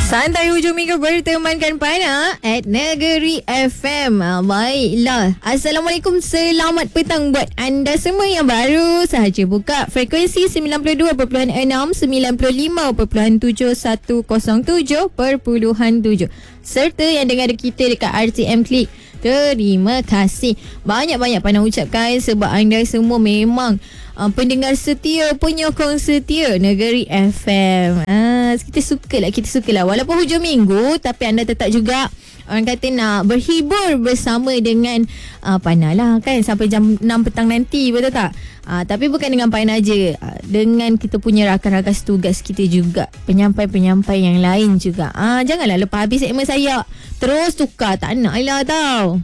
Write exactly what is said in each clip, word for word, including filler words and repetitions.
Santai hujung minggu bertemankan Pana at Negeri F M. Ah, baiklah. Assalamualaikum, selamat petang buat anda semua yang baru sahaja buka frekuensi sembilan puluh dua perpuluhan enam, sembilan puluh lima perpuluhan tujuh, seratus tujuh perpuluhan tujuh. Serta yang dengar kita dekat R T M Klik. Terima kasih. Banyak-banyak Pana ucapkan sebab anda semua memang uh, pendengar setia, penyokong setia Negeri F M. Ah, kita suka lah, kita suka lah. Walaupun hujung minggu, tapi anda tetap juga orang kata nak berhibur bersama dengan uh, Pana lah kan, sampai jam enam petang nanti, betul tak? Uh, tapi bukan dengan Pana je, uh, dengan kita punya rakan-rakan setugas kita juga, penyampai-penyampai yang lain juga. uh, Janganlah lepas habis segmen saya terus tukar, tak nak lah tau.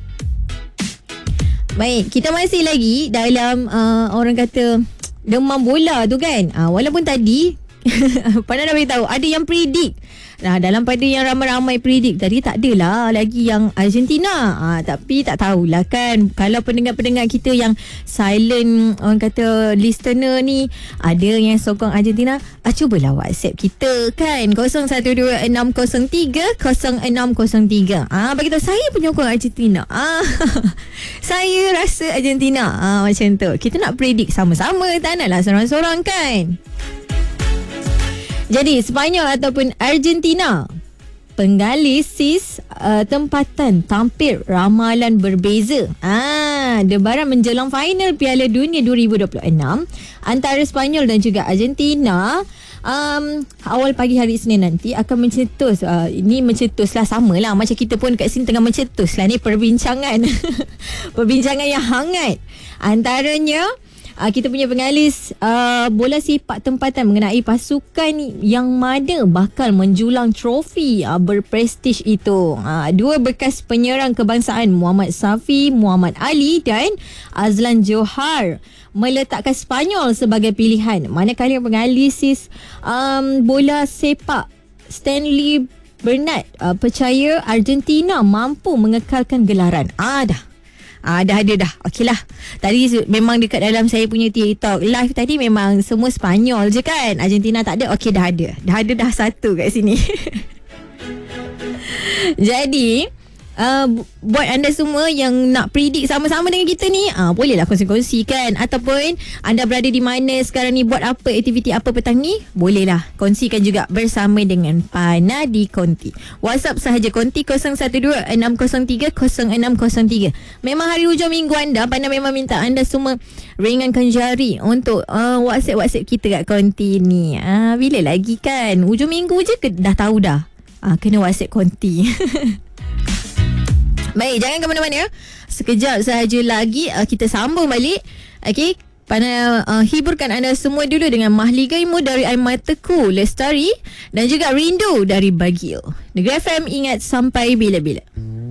Baik, kita masih lagi dalam uh, orang kata demam bola tu kan. uh, Walaupun tadi Pana dah beritahu ada yang predict. Nah, dalam pada yang ramai-ramai predict tadi, tak adalah lagi yang Argentina. ha, Tapi tak tahulah kan, kalau pendengar-pendengar kita yang silent, orang kata listener ni, ada yang sokong Argentina, ah, cubalah WhatsApp kita kan, kosong satu dua enam kosong tiga kosong enam kosong tiga. Ah, bagi tahu saya penyokong Argentina. ah, Saya rasa Argentina. ah, Macam tu. Kita nak predict sama-sama, tak naklah seorang-seorang kan. Jadi Sepanyol ataupun Argentina, penggalisis uh, tempatan tampil ramalan berbeza. Ah, debaran menjelang final Piala Dunia dua ribu dua puluh enam antara Sepanyol dan juga Argentina. Um, awal pagi hari Isnin nanti akan mencetus. uh, Ini mencetus lah, sama lah macam kita pun kat sini tengah mencetus lah ni perbincangan. Perbincangan yang hangat. Antaranya Uh, kita punya pengalis uh, bola sepak tempatan mengenai pasukan yang mana bakal menjulang trofi uh, berprestij itu. Uh, dua bekas penyerang kebangsaan Muhammad Safi, Muhammad Ali dan Azlan Johar meletakkan Sepanyol sebagai pilihan. Manakala pengalis um, bola sepak Stanley Bernard uh, percaya Argentina mampu mengekalkan gelaran. Ah dah. Ah, dah ada dah. Okeylah. Tadi memang dekat dalam saya punya TikTok live tadi memang semua Sepanyol je kan. Argentina tak ada. Okey, dah ada. Dah ada dah satu kat sini. Jadi Uh, buat anda semua yang nak predict sama-sama dengan kita ni, uh, bolehlah kongsi-kongsikan. Ataupun anda berada di mana sekarang ni, buat apa, aktiviti apa petang ni, bolehlah kongsikan juga bersama dengan Pana di Konti. WhatsApp sahaja Konti kosong satu dua enam kosong tiga kosong enam kosong tiga. Memang hari hujung minggu anda, Pana memang minta anda semua ringankan jari untuk uh, WhatsApp-WhatsApp kita kat Konti ni. uh, Bila lagi kan, hujung minggu je ke, dah tahu dah uh, kena WhatsApp Konti. Baik, jangan ke mana-mana. Sekejap sahaja lagi uh, kita sambung balik. Okey, Pana uh, hiburkan anda semua dulu dengan Mahligaimu dari Air Mataku Lestari dan juga Rindu dari Bagio. Negeri F M, ingat sampai bila-bila.